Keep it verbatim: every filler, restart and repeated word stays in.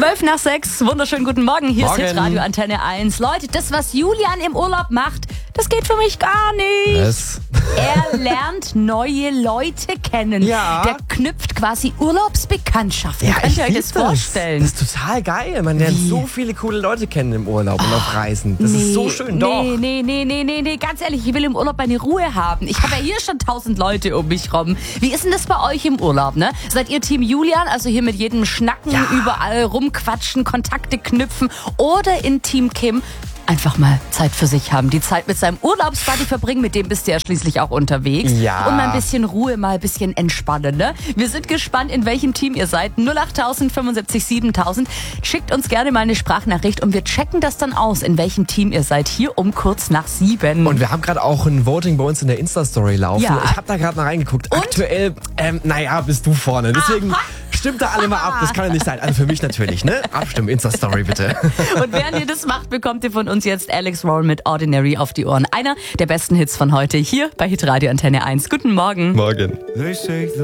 zwölf nach sechs, wunderschönen guten Morgen. Hier Morgen. ist Hitradio Antenne eins. Leute, das, was Julian im Urlaub macht, das geht für mich gar nicht. Was? Er lernt neue Leute kennen. Ja. Der knüpft quasi Urlaubsbekanntschaften. Ja, Könnt ich ihr euch lieb das vorstellen? Das ist total geil. Man lernt Wie? so viele coole Leute kennen im Urlaub und auf Reisen. Das ist so schön, doch. Nee, nee, nee, nee, nee, nee, ganz ehrlich, ich will im Urlaub meine Ruhe haben. Ich habe ja hier schon tausend Leute um mich rum. Wie ist denn das bei euch im Urlaub, ne? Seid ihr Team Julian, also hier mit jedem Schnacken, Ja. überall rumquatschen, Kontakte knüpfen, oder in Team Kim einfach mal Zeit für sich haben, die Zeit mit seinem Urlaubsbuddy verbringen, mit dem bist du ja schließlich auch unterwegs. Ja. Und mal ein bisschen Ruhe, mal ein bisschen entspannen, ne? Wir sind gespannt, in welchem Team ihr seid. null acht fünfundsiebzig siebentausend. Schickt uns gerne mal eine Sprachnachricht und wir checken das dann aus, in welchem Team ihr seid, hier um kurz nach sieben. Und wir haben gerade auch ein Voting bei uns in der Insta-Story laufen. Ja. Ich habe da gerade mal reingeguckt. Und? Aktuell, ähm, naja, bist du vorne. Deswegen Aha. stimmt da alle mal ab. Das kann ja nicht sein. Also für mich natürlich, ne? Abstimmen, Insta-Story bitte. Und während ihr das macht, bekommt ihr von uns jetzt Alex Warren mit Ordinary auf die Ohren. Einer der besten Hits von heute hier bei Hitradio Antenne eins. Guten Morgen. Morgen.